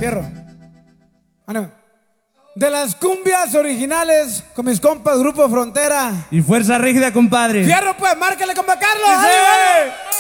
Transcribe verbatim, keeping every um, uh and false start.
fierro. Ánimo. De las cumbias originales con mis compas Grupo Frontera y Fuerza Rígida, compadre. Fierro, pues, márquele, compa Carlos. ¡Sí!